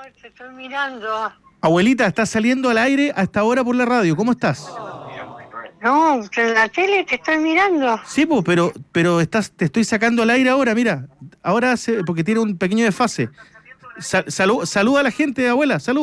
Te estoy mirando. Abuelita, estás saliendo al aire hasta ahora por la radio. ¿Cómo estás? No, en la tele te estoy mirando. Sí, pues, pero te estoy sacando al aire ahora, mira. Ahora porque tiene un pequeño desfase. Saluda a la gente, abuela, saluda.